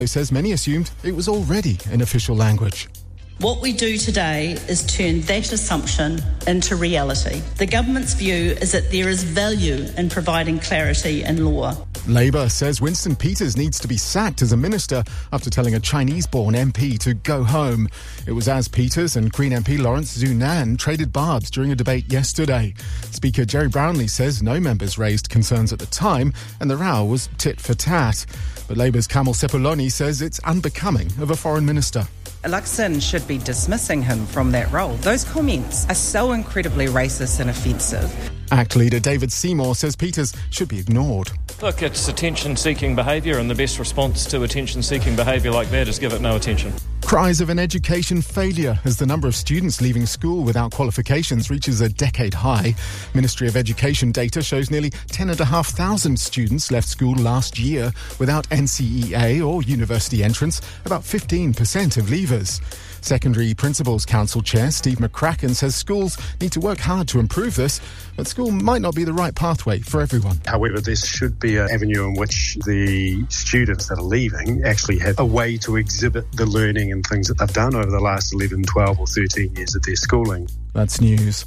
He says many assumed it was already an official language. What we do today is turn that assumption into reality. The government's view is that there is value in providing clarity in law. Labour says Winston Peters needs to be sacked as a minister after telling a Chinese-born MP to go home. It was as Peters and Green MP Lawrence Zunan traded barbs during a debate yesterday. Speaker Jerry Brownlee says no members raised concerns at the time and the row was tit for tat. But Labour's Kamal Sepuloni says it's unbecoming of a foreign minister. Luxon should be dismissing him from that role. Those comments are so incredibly racist and offensive. ACT leader David Seymour says Peters should be ignored. Look, it's attention-seeking behaviour, and the best response to attention-seeking behaviour like that is give it no attention. Cries of an education failure as the number of students leaving school without qualifications reaches a decade high. Ministry of Education data shows nearly 10,500 students left school last year without NCEA or university entrance, about 15% of leavers. Secondary Principals Council Chair Steve McCracken says schools need to work hard to improve this, but school might not be the right pathway for everyone. However, this should be an avenue in which the students that are leaving actually have a way to exhibit the learning and things that they've done over the last 11, 12 or 13 years of their schooling. That's news.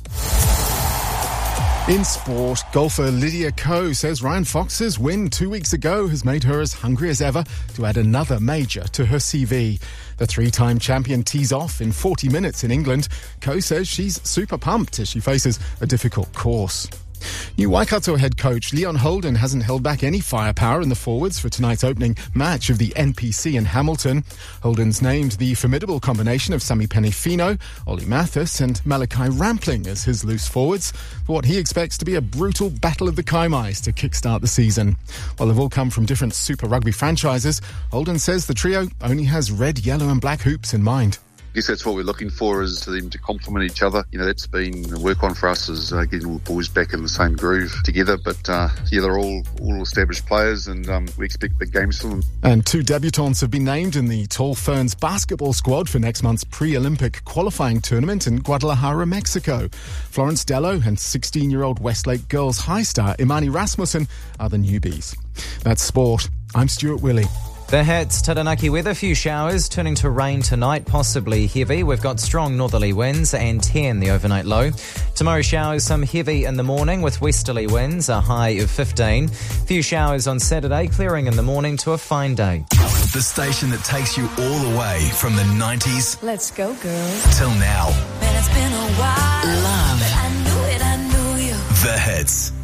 In sport, golfer Lydia Ko says Ryan Fox's win 2 weeks ago has made her as hungry as ever to add another major to her CV. The three-time champion tees off in 40 minutes in England. Ko says she's super pumped as she faces a difficult course. New Waikato head coach Leon Holden hasn't held back any firepower in the forwards for tonight's opening match of the NPC in Hamilton. Holden's named the formidable combination of Sami Penifino, Ollie Mathis and Malachi Rampling as his loose forwards for what he expects to be a brutal battle of the Kaimais to kickstart the season. While they've all come from different Super Rugby franchises, Holden says the trio only has red, yellow and black hoops in mind. I guess that's what we're looking for, is for them to complement each other. You know, that's been a work on for us, is getting all the boys back in the same groove together. But they're all established players, and we expect big games from them. And two debutants have been named in the Tall Ferns basketball squad for next month's pre-Olympic qualifying tournament in Guadalajara, Mexico. Florence Dello and 16-year-old Westlake girls high star Imani Rasmussen are the newbies. That's sport. I'm Stuart Willey. The Hits, Taranaki weather, few showers, turning to rain tonight, possibly heavy. We've got strong northerly winds and 10 the overnight low. Tomorrow showers, some heavy in the morning with westerly winds, a high of 15. Few showers on Saturday, clearing in the morning to a fine day. The station that takes you all the way from the 90s. Let's go, girls. Till now. Man, it's been a while. Love. But I knew you. The Hits.